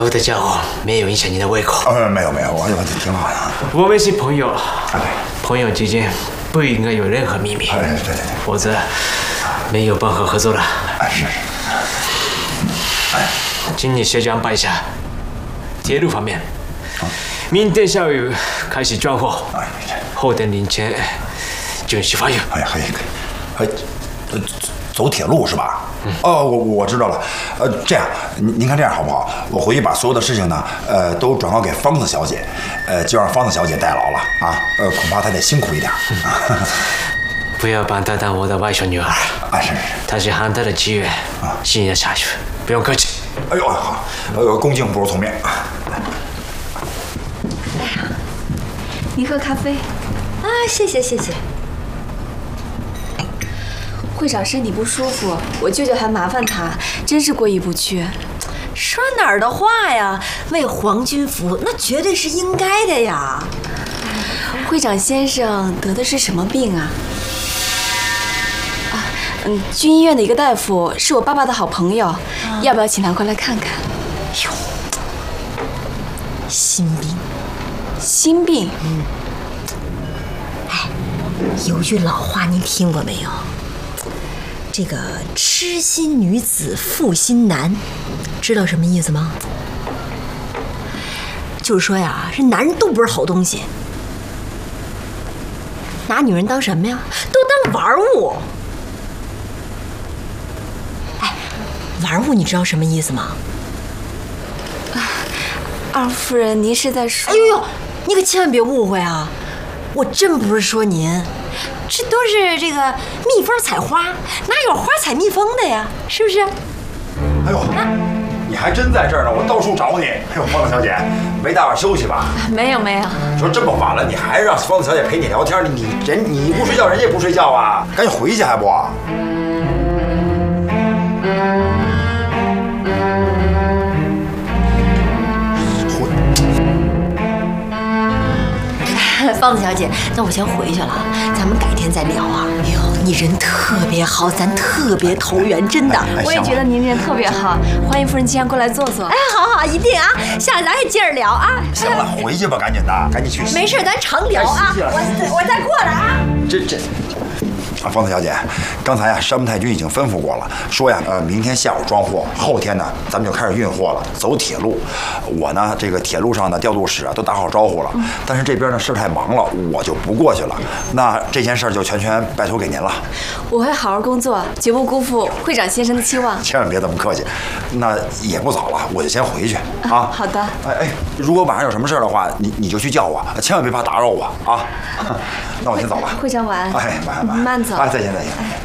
我的家伙没有影响你的胃口。 没有，我挺好的。 我们是朋友， 对， 朋友之间不应该有任何秘密。 对， 否则没有办法合作了。 是。 请你先安排一下铁路方面，明天下午开始装货，后天凌晨准时发运。 可以，走铁路是吧？我知道了。这样，您看这样好不好？我回去把所有的事情呢，都转告给芳子小姐，就让芳子小姐代劳了啊。恐怕她得辛苦一点。 不要把她当我的外甥女儿。 是。 她是韩泰的机缘，是你的下属，不用客气。 哎呦，好，恭敬不如从命。 哎呀，你喝咖啡啊？谢谢。会长身体不舒服，我舅舅还麻烦他，真是过意不去。 说哪儿的话呀？为皇军服务，那绝对是应该的呀。 会长先生得的是什么病啊？军医院的一个大夫是我爸爸的好朋友，要不要请他过来看看？ 哟，心病。 心病？ 有句老话您听过没有？这个痴心女子负心男，知道什么意思吗？就是说呀，这男人都不是好东西，拿女人当什么呀？都当玩物。玩物，你知道什么意思吗？ 二夫人，您是在说？ 哎呦，你可千万别误会啊！我真不是说您，这都是这个蜜蜂采花，哪有花采蜜蜂的呀？是不是？ 哎呦，你还真在这儿呢，我到处找你。哎呦，芳子小姐，没大晚休息吧？ 没有。 说这么晚了，你还让芳子小姐陪你聊天，你不睡觉，人家也不睡觉啊？赶紧回去还不？ 芳子小姐，那我先回去了，咱们改天再聊啊。哎呦，你人特别好，咱特别投缘，真的。 我也觉得您人特别好，欢迎夫人经常过来坐坐。 好，一定啊，下次咱还接着聊啊。 行了，回去吧，赶紧的，赶紧去。 没事，咱常聊啊。我再过来啊。 芳子小姐，刚才山木太君已经吩咐过了，说呀，明天下午装货，后天呢，咱们就开始运货了，走铁路。我呢，这个铁路上的调度室都打好招呼了，但是这边呢事太忙了，我就不过去了。那这件事就全拜托给您了。 我会好好工作，绝不辜负会长先生的期望。 千万别这么客气。那也不早了，我就先回去啊。 好的。 如果晚上有什么事的话，你就去叫我，千万别怕打扰我啊。那我先走了。 会长晚安。 晚安。 慢走。 再见。